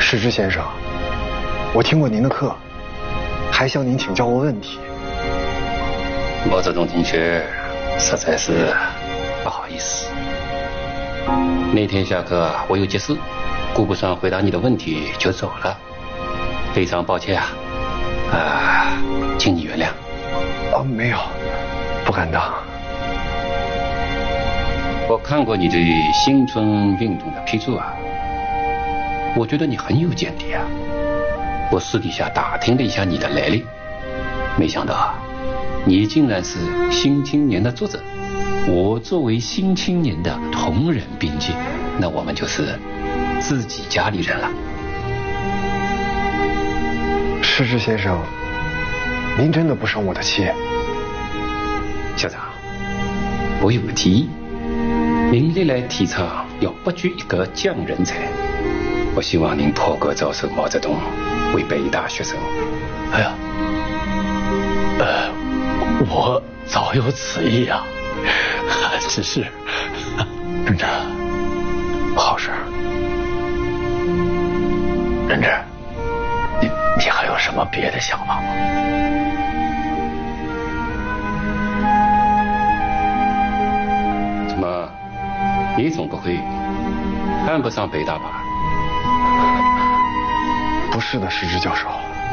石之先生，我听过您的课，还向您请教过问题。 毛泽东同学，实在是不好意思。那天下课我有急事，顾不上回答你的问题就走了，非常抱歉啊，请你原谅。 哦，没有，不敢当。 我看过你对新春运动的批注啊，我觉得你很有见地啊。我私底下打听了一下你的来历，没想到你竟然是《新青年》的作者。我作为《新青年》的同仁编辑，那我们就是自己家里人了。 石之先生，您真的不生我的气？ 校长，我有个提议，您历来提倡要不拘一格降人才，我希望您破格招收毛泽东为北大学生。 哎呀，我早有此意啊，只是任之， 好事。 任之，你还有什么别的想法吗？ 怎么，你总不会看不上北大吧？ 不是的，石之教授。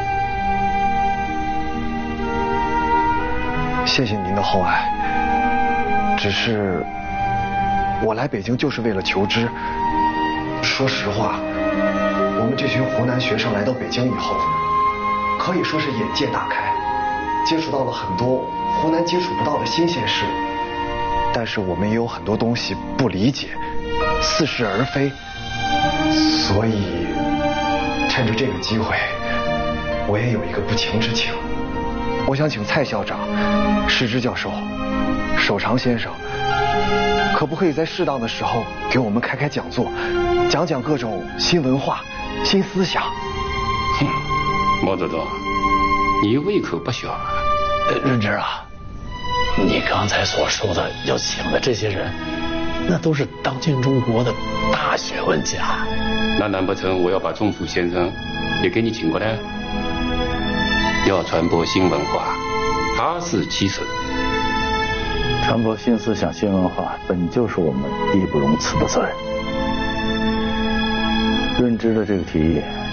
谢谢您的厚爱。只是我来北京就是为了求知。说实话，我们这群湖南学生来到北京以后，可以说是眼界大开，接触到了很多湖南接触不到的新鲜事。但是我们也有很多东西不理解，似是而非。所以趁着这个机会，我也有一个不情之请。我想请蔡校长、石之教授、守常先生，可不可以在适当的时候给我们开开讲座，讲讲各种新文化、新思想？ 毛泽东，你胃口不小啊。 任之啊，你刚才所说的要请的这些人，那都是当今中国的大学问家。 那难不成我要把钟楚先生也给你请过来？要传播新文化，他是其首。 传播新思想、新文化，本就是我们义不容辞的责任。任之的这个提议，